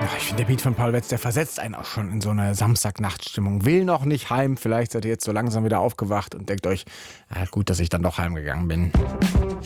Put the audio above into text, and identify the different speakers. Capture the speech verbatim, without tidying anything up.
Speaker 1: Ja, ich finde, der Beat von Paul Wetz, der versetzt einen auch schon in so eine Samstagnachtstimmung. Will noch nicht heim, vielleicht seid ihr jetzt so langsam wieder aufgewacht und denkt euch: „Ah, gut, dass ich dann doch heimgegangen bin.“